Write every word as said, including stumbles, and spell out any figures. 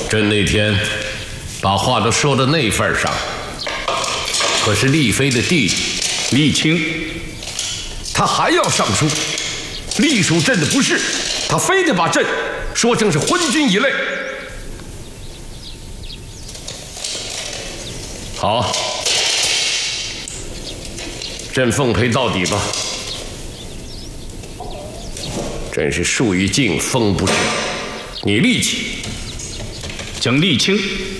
朕那天把话都说到那份上，可是丽妃的弟弟丽清，他还要上书，隶属朕的不是，他非得把朕说成是昏君一类。 好，朕奉陪到底吧。朕是树欲静风不止，你立即将丽清